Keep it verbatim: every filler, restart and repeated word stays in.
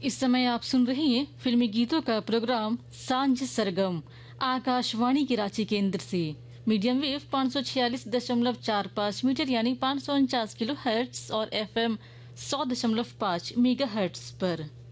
इस समय आप सुन रही हैं फिल्मी गीतों का प्रोग्राम सांझ सरगम आकाशवाणी की रांची केंद्र से। मीडियम वेव पाँच सौ छियालीस दशमलव चार पाँच मीटर यानी पाँच सौ उनचास किलो हर्ट्स और एफएम सौ दशमलव पाँच मेगा हर्ट्स पर।